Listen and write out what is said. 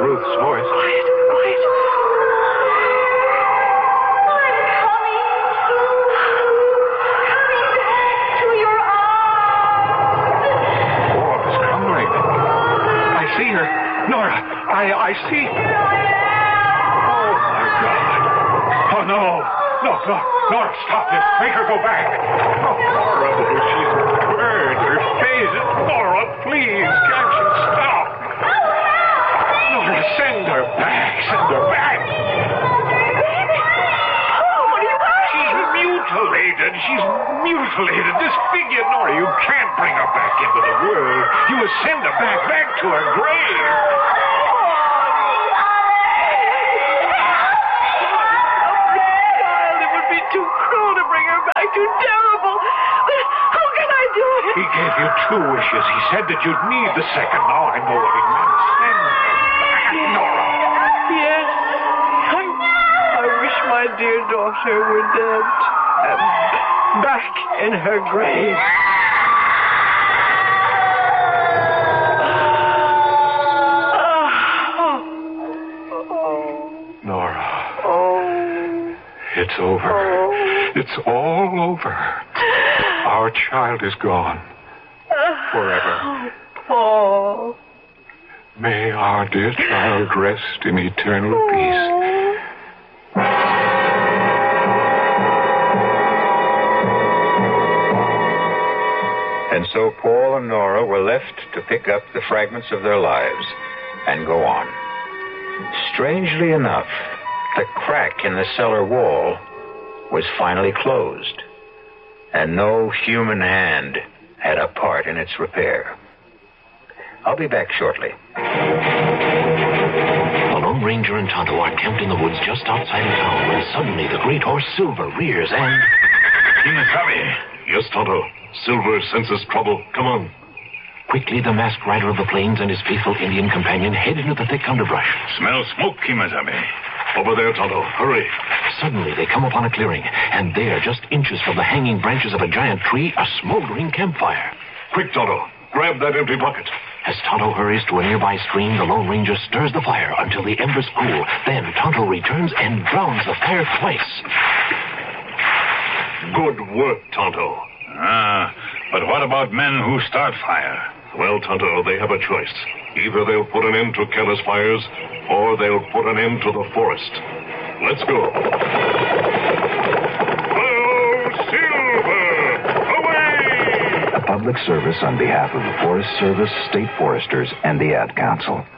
Ruth's voice. Quiet. I see. Oh, my God. Oh, no. Nora, stop this. Make her go back. Oh, Nora, she's burned. Her face is... Nora, please, can't you stop? Nora, send her back. Send her back. What do you want? She's mutilated. Disfigured. Nora, you can't bring her back into the world. You must send her back to her grave. Too terrible. How can I do it? He gave you 2 wishes. He said that you'd need the second. Now I know what he meant. Send her back, Nora. Yes. I wish my dear daughter were dead. And back in her grave. Nora. It's over. It's all over. Our child is gone. Forever. Paul. May our dear child rest in eternal peace. And so Paul and Nora were left to pick up the fragments of their lives and go on. Strangely enough, the crack in the cellar wall was finally closed, and no human hand had a part in its repair. I'll be back shortly. The Lone Ranger and Tonto are camped in the woods just outside of town when suddenly the great horse Silver rears and... King Sammy. Yes, Tonto. Silver senses trouble. Come on. Quickly, the masked rider of the plains and his faithful Indian companion head into the thick underbrush. Smell smoke, Kimazami. Over there, Tonto. Hurry. Suddenly, they come upon a clearing, and there, just inches from the hanging branches of a giant tree, a smoldering campfire. Quick, Tonto. Grab that empty bucket. As Tonto hurries to a nearby stream, the Lone Ranger stirs the fire until the embers cool. Then Tonto returns and drowns the fire twice. Good work, Tonto. But what about men who start fire? Well, Tonto, they have a choice. Either they'll put an end to careless fires, or they'll put an end to the forest. Let's go. Hello, Silver! Away! A public service on behalf of the Forest Service, State Foresters, and the Ad Council.